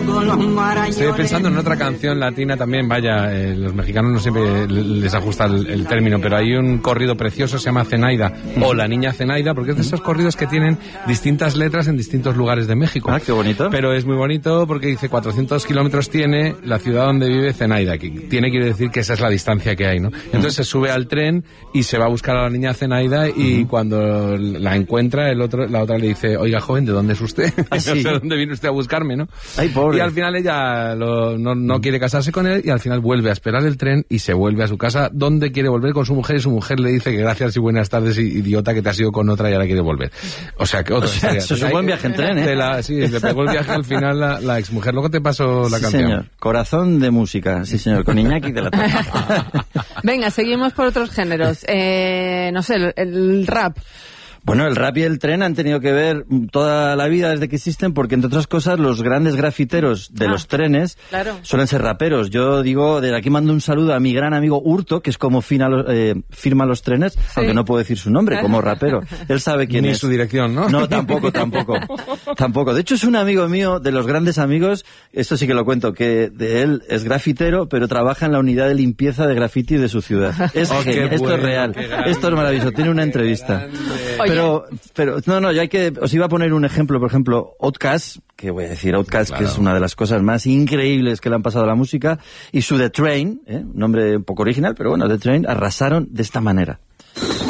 Estoy pensando en otra canción latina también, vaya, los mexicanos no siempre les ajusta el término, pero hay un corrido precioso, se llama Zenaida, o La Niña Zenaida, porque es de esos corridos que tienen distintas letras en distintos lugares de México. Ah, qué bonito. Pero es muy bonito porque dice 400 kilómetros tiene la ciudad donde vive Zenaida, que quiere decir que esa es la distancia que hay, ¿no? Entonces se sube al tren y se va a buscar a la niña Zenaida y cuando la encuentra, la otra le dice, oiga, joven, ¿de dónde es usted? ¿Ah, sí? No sé dónde viene usted a buscarme, ¿no? Ay, pobre. Y al final ella no quiere casarse con él y al final vuelve a esperar el tren y se vuelve a su casa donde quiere volver con su mujer y su mujer le dice que gracias y buenas tardes, idiota, que te has ido con otra y ahora quiere volver. O sea, que otra historia. Eso es un buen viaje en tren, ¿eh? Sí, le pegó el viaje al final la exmujer. Luego te paso la canción. Señor. Corazón de música, sí señor, con Iñaki de la Torre. Venga, seguimos por otros géneros. No sé, el rap. Bueno, el rap y el tren han tenido que ver toda la vida desde que existen, porque entre otras cosas los grandes grafiteros de los trenes suelen ser raperos. Yo digo, desde aquí mando un saludo a mi gran amigo Hurto, que es como firma los trenes, aunque no puedo decir su nombre, como rapero. Él sabe quién es. Ni su dirección, ¿no? No, tampoco. De hecho, es un amigo mío, de los grandes amigos, esto sí que lo cuento, que de él es grafitero, pero trabaja en la unidad de limpieza de graffiti de su ciudad. Es genial, esto es real, esto es maravilloso, tiene una entrevista. Pero os iba a poner un ejemplo, por ejemplo, Outkast, que voy a decir Outkast, que es una de las cosas más increíbles que le han pasado a la música, y su The Train, un nombre un poco original, pero bueno, The Train, arrasaron de esta manera.